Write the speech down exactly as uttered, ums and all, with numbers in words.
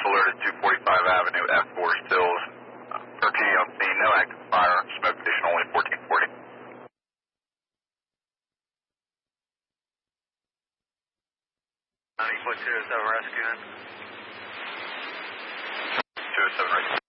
alerted two forty-five Avenue, F four stills. Uh, per G on scene, no active fire, smoke condition only fourteen forty. ninety foot two oh seven rescuing. two oh seven rescue.